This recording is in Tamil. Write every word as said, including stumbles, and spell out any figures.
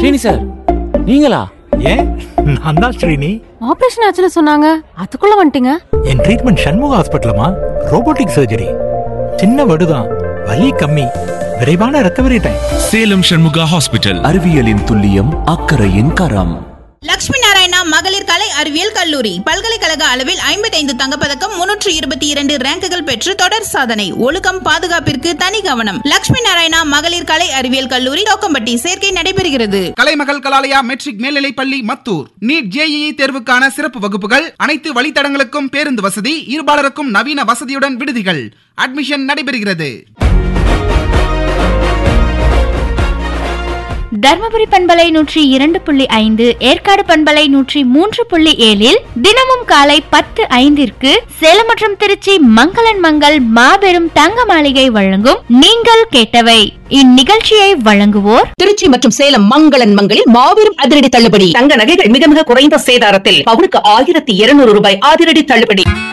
ஸ்ரீனி சார், நீங்களா? ஏன், நான் தான் ஸ்ரீனி. ஆபரேஷன் ஆச்சுன்னு சொன்னாங்க, அதுக்குள்ள வந்துட்டீங்க. என் ட்ரீட்மெண்ட் சண்முக ஹாஸ்பிட்டலமா, ரோபோட்டிக் சர்ஜரி. சின்ன வடுதான், வலி கம்மி, விரைவான ரெக்கவரி டைம். சேலம் சண்முகா ஹாஸ்பிட்டல். அறிவியலின் துல்லியம், அக்கறையின் கரம். லட்சுமி நாராயணா மகளிர் கலை அறிவியல் கல்லூரி பல்கலைக்கழக அளவில் ஐம்பத்தி ஐந்து தங்கப்பதக்கம், முன்னூற்று இருபத்தி இரண்டு ரேங்குகள் பெற்று தொடர் சாதனை. ஒழுக்கம், பாதுகாப்பிற்கு தனி கவனம். லட்சுமி நாராயணா மகளிர் கலை அறிவியல் கல்லூரி, தோக்கம்பட்டி. சேர்க்கை நடைபெறுகிறது. கலைமகள் கலாலயா மெட்ரிக் மேல்நிலைப் பள்ளி, மத்தூர். நீட் ஜேஇஇ தேர்வுக்கான சிறப்பு வகுப்புகள், அனைத்து வழித்தடங்களுக்கும் பேருந்து வசதி, இருபாலருக்கும் நவீன வசதியுடன் விடுதிகள். அட்மிஷன் நடைபெறுகிறது. தர்மபுரி பண்பலை நூற்றி இரண்டு புள்ளி ஐந்து, ஏற்காடு பண்பலை நூற்றி மூன்று புள்ளி ஏழில் தினமும் காலை பத்து ஐந்திற்கு சேலம் மற்றும் திருச்சி மங்களன் மங்கள் மாபெரும் தங்க மாளிகை வழங்கும் நீங்கள் கேட்டவை. இந்நிகழ்ச்சியை வழங்குவோர் திருச்சி மற்றும் சேலம் மங்களன் மங்களில் மாபெரும் அதிரடி தள்ளுபடி. தங்க நகைகள் மிக மிக குறைந்த சேதாரத்தில் பவுனுக்கு ஆயிரத்தி இருநூறு ரூபாய் அதிரடி தள்ளுபடி.